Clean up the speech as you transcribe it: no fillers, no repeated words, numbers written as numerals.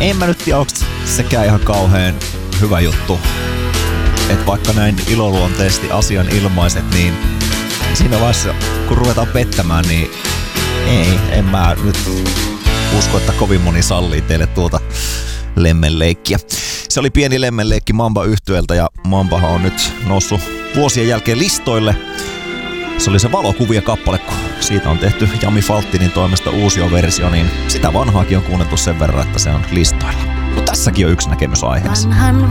En mä nyt tiedä, onko sekään ihan kauhean hyvä juttu. Että vaikka näin iloluonteisesti asian ilmaiset, niin siinä vaiheessa kun ruvetaan pettämään, niin en mä nyt usko, että kovin moni sallii teille tuota lemmenleikkiä. Se oli pieni lemmenleikki Mamba-yhtyeeltä ja Mambahan on nyt noussut vuosien jälkeen listoille. Se oli se Valokuvia-kappale, kun siitä on tehty Jami Falttinin toimesta uusioversio, niin sitä vanhaakin on kuunneltu sen verran, että se on listoilla. Mutta tässäkin on yksi näkemys aiheessa. Vanhan